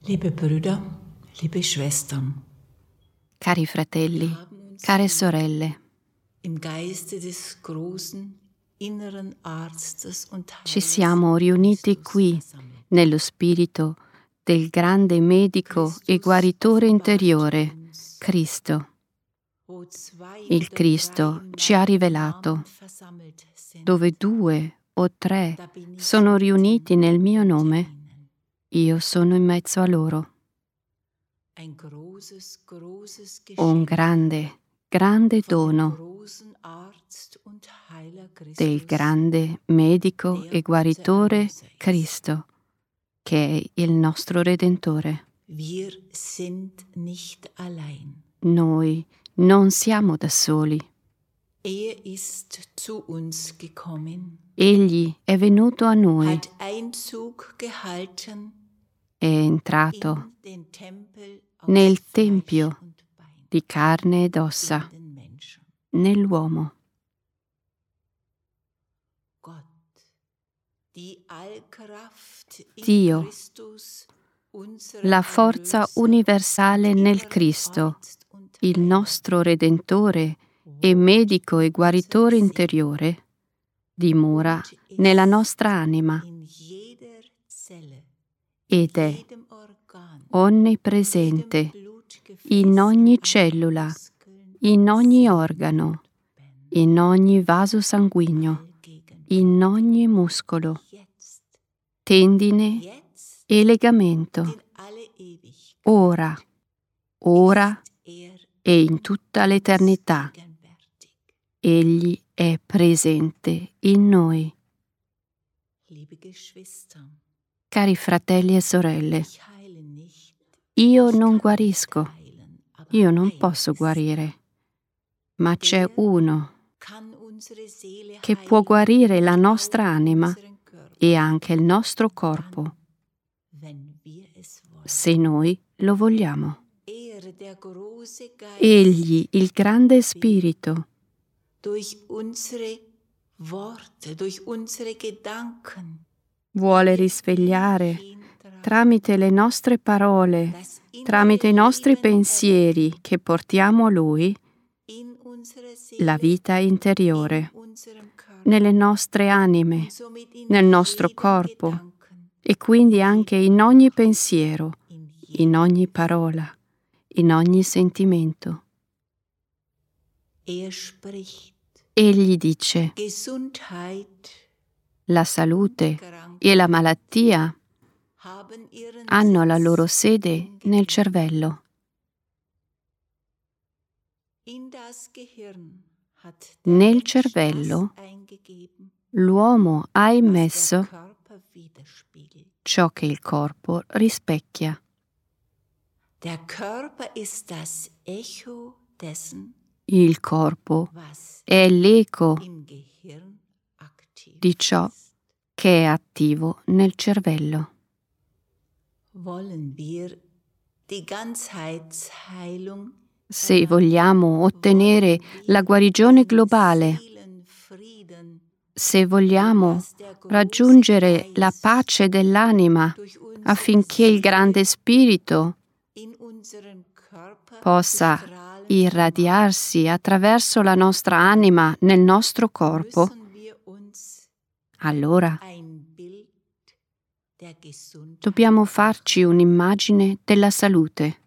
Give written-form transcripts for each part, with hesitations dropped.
Liebe Brüder, liebe Schwestern, Cari fratelli, care sorelle, im Geiste des großen inneren Arztes und ci siamo riuniti qui nello spirito del grande medico e guaritore interiore, Cristo. Il Cristo ci ha rivelato: dove 2 o 3 sono riuniti nel mio nome, io sono in mezzo a loro. Un grande, grande dono del grande medico e guaritore Cristo, che è il nostro Redentore. Noi non siamo da soli. Egli è venuto a noi, è entrato nel tempio di carne ed ossa, nell'uomo. Dio, la forza universale nel Cristo, il nostro Redentore e medico e guaritore interiore, dimora nella nostra anima ed è onnipresente in ogni cellula, in ogni organo, in ogni vaso sanguigno, in ogni muscolo, tendine e legamento, ora e in tutta l'eternità. Egli è presente in noi. Cari fratelli e sorelle, io non guarisco, io non posso guarire, ma c'è uno che può guarire la nostra anima e anche il nostro corpo, se noi lo vogliamo. Egli, il grande Spirito, vuole risvegliare tramite le nostre parole, tramite i nostri pensieri che portiamo a Lui, la vita interiore, nelle nostre anime, nel nostro corpo e quindi anche in ogni pensiero, in ogni parola, in ogni sentimento. Egli dice: la salute e la malattia hanno la loro sede nel cervello. Nel cervello l'uomo ha immesso ciò che il corpo rispecchia. Il corpo è l'eco di ciò che è attivo nel cervello. Se vogliamo ottenere la guarigione globale, se vogliamo raggiungere la pace dell'anima affinché il grande spirito possa irradiarsi attraverso la nostra anima nel nostro corpo, allora dobbiamo farci un'immagine della salute.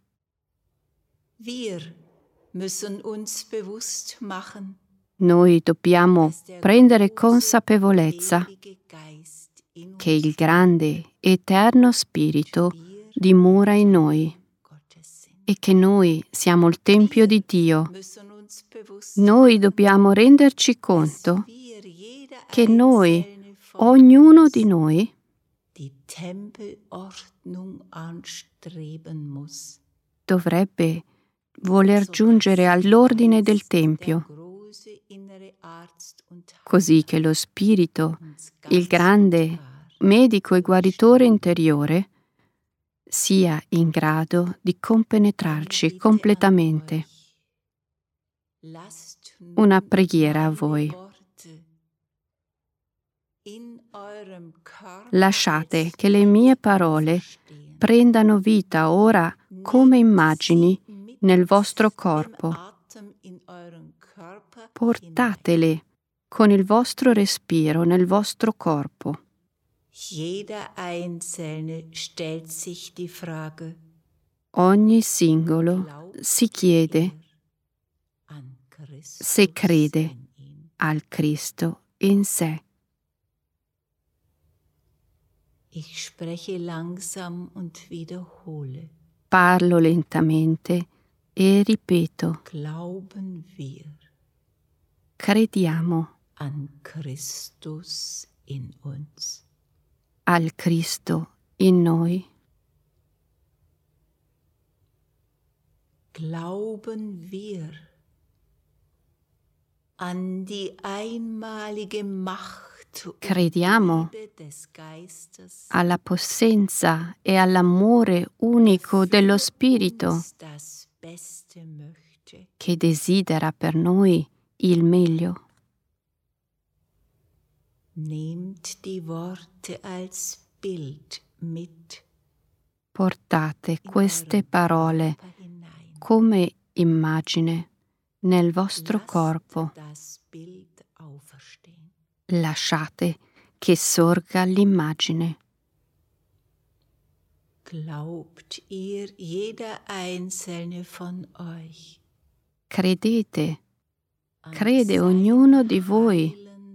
Noi dobbiamo prendere consapevolezza che il grande eterno Spirito dimora in noi e che noi siamo il Tempio di Dio. Noi dobbiamo renderci conto che noi, ognuno di noi, dovrebbe voler giungere all'ordine del Tempio, così che lo Spirito, il grande medico e guaritore interiore, sia in grado di compenetrarci completamente. Una preghiera a voi. Lasciate che le mie parole prendano vita ora come immagini nel vostro corpo. Portatele con il vostro respiro nel vostro corpo. Jeder Einzelne stellt sich die Frage, Ogni singolo si chiede se crede al Cristo in sé. Ich spreche langsam und wiederhole. Parlo lentamente e ripeto. Glauben wir Crediamo an Christus in uns. Al Cristo in noi. Glauben wir an die einmalige Macht. Crediamo alla possenza e all'amore unico dello Spirito che desidera per noi il meglio. Nehmt die Worte als Bild mit. Portate queste parole come immagine nel vostro corpo. Lasciate che sorga l'immagine. Glaubt ihr, jeder einzelne von euch, crede ognuno di voi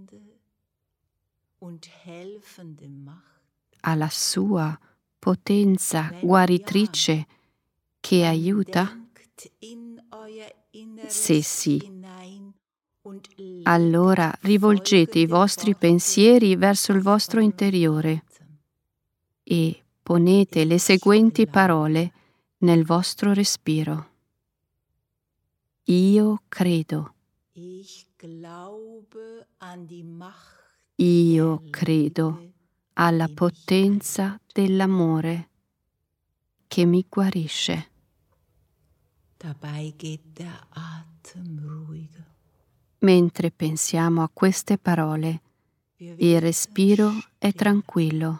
alla sua potenza guaritrice che aiuta? Se sì, allora rivolgete i vostri pensieri verso il vostro interiore e ponete le seguenti parole nel vostro respiro. Io credo. Io credo alla potenza dell'amore che mi guarisce. Dabei geht der Atem ruhiger. Mentre pensiamo a queste parole, il respiro è tranquillo.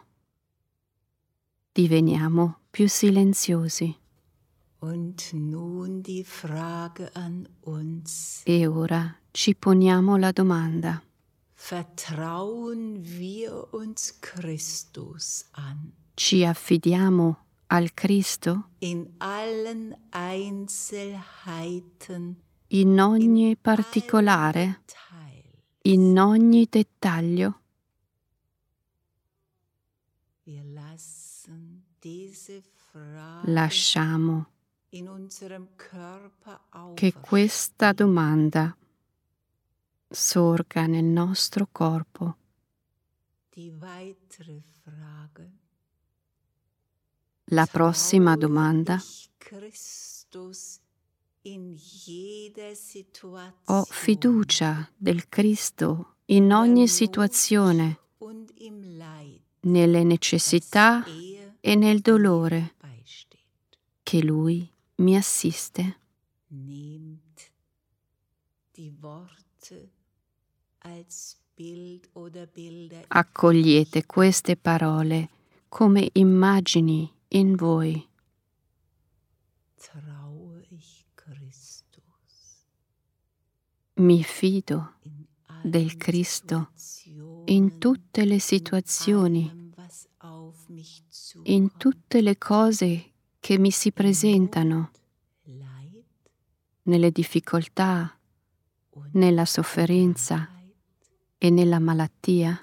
Diveniamo più silenziosi. Und nun die Frage an uns. E ora ci poniamo la domanda. Vertrauen wir uns Christus an? Ci affidiamo al Cristo? In allen Einzelheiten. In ogni particolare? In ogni dettaglio? Lasciamo che questa domanda sorga nel nostro corpo. La prossima domanda: ho fiducia del Cristo in ogni situazione, nelle necessità e nel dolore, che Lui mi assiste. Accogliete queste parole come immagini in voi. Mi fido del Cristo in tutte le situazioni, in tutte le cose che mi si presentano, nelle difficoltà, nella sofferenza e nella malattia.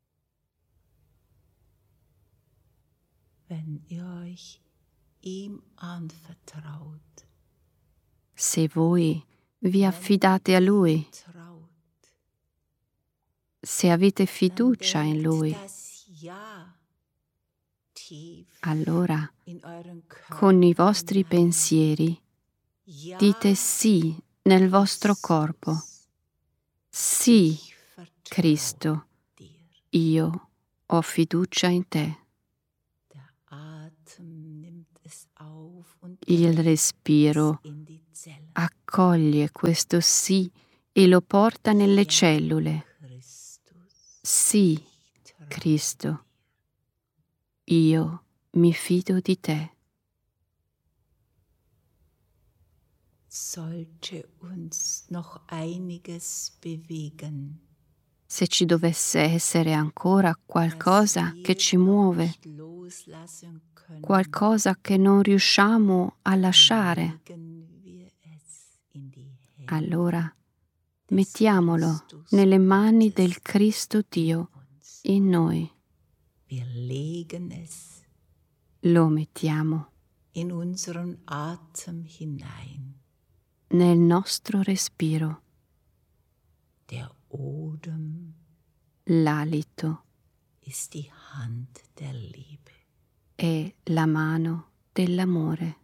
Se voi vi affidate a Lui, se avete fiducia in Lui, allora con i vostri pensieri dite sì nel vostro corpo. Sì, Cristo, io ho fiducia in te. Il respiro accoglie questo sì e lo porta nelle cellule. Sì, Cristo, io mi fido di te. Sollte uns noch einiges bewegen, Se ci dovesse essere ancora qualcosa che ci muove, qualcosa che non riusciamo a lasciare, allora mettiamolo nelle mani del Cristo Dio in noi. Lo mettiamo in unseren Atem hinein. Nel nostro respiro. Der Odem L'alito ist die Hand der Liebe. È la mano dell'amore.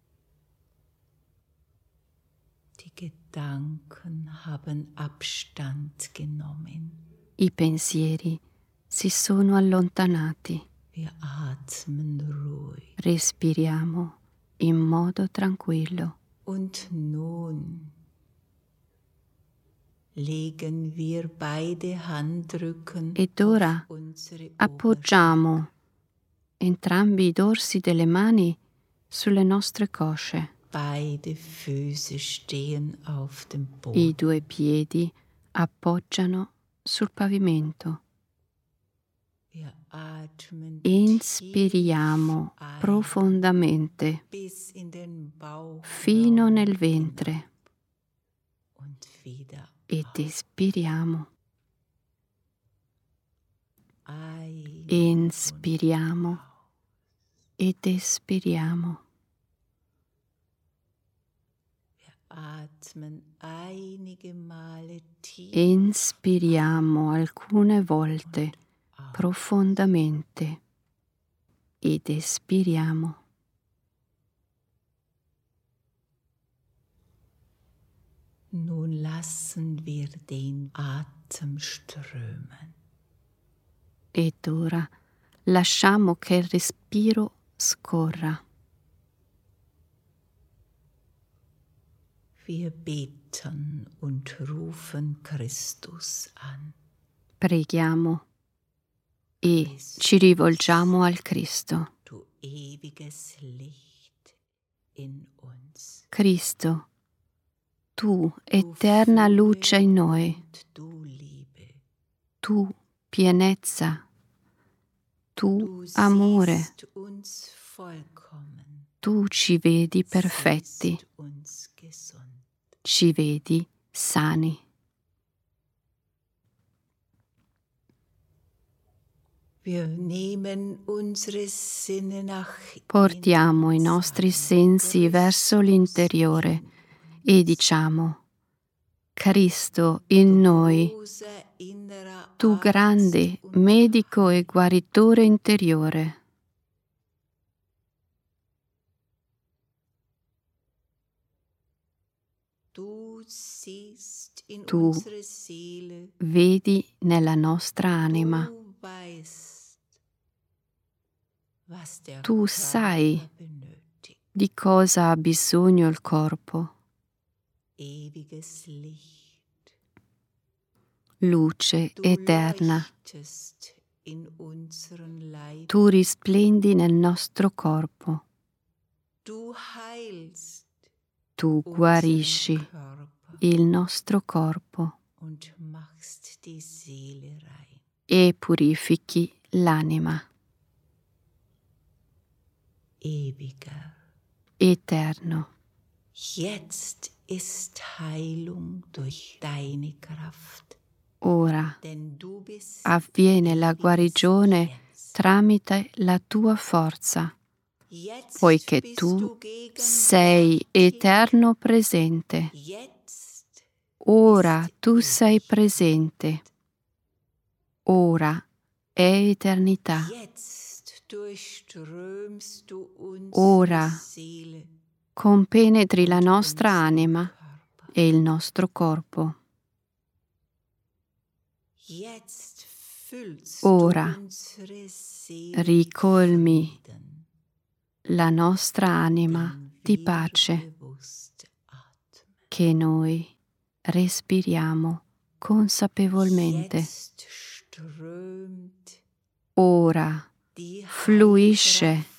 Die Gedanken haben Abstand genommen. I pensieri si sono allontanati. Wir atmen ruhig. Respiriamo in modo tranquillo. Und nun legen wir beide Handrücken Ed ora auf unsere appoggiamo entrambi i dorsi delle mani sulle nostre cosce. Beide Füße stehen auf dem I Boden. 2 piedi appoggiano sul pavimento. Wir atmen Inspiriamo tief ein profondamente bis in den Bauch fino nel ventre und wieder ed espiriamo. ein. Inspiriamo ed espiriamo. Wir atmen einige Male tief Inspiriamo alcune volte profondamente ed espiriamo. Nun lassen wir den Atem strömen. Ed ora lasciamo che il respiro scorra. Wir beten und rufen Christus an. Preghiamo e ci rivolgiamo al Cristo. Du ewiges Licht in uns. Cristo, tu eterna luce in noi, Und du Liebe. tu pienezza, tu Du amore, siehst uns vollkommen. tu ci vedi perfetti, Siehst uns gesund. ci vedi sani. Wir nehmen unsere Sinne nach Portiamo i nostri sensi verso l'interiore e diciamo: Cristo in noi, tu grande medico e guaritore interiore. Tu vedi nella nostra anima. Tu sai di cosa ha bisogno il corpo. Luce eterna, tu risplendi nel nostro corpo. Tu guarisci il nostro corpo e purifichi l'anima. Eterno. Jetzt ist Heilung durch deine Kraft. Ora Denn du bist avviene la guarigione tramite la tua forza, Jetzt poiché bist tu du gegenwärtig. sei eterno presente. Jetzt Ora tu sei presente. Ora è eternità. Jetzt durchströmst du unsere Ora Seele compenetri la nostra unseren anima Körper. e il nostro corpo. Jetzt füllst Ora du unsere Seele ricolmi mit Frieden, la nostra anima wenn di wir pace bewusst atmen. che noi respiriamo consapevolmente. Jetzt strömt Ora die fluisce Heilkraft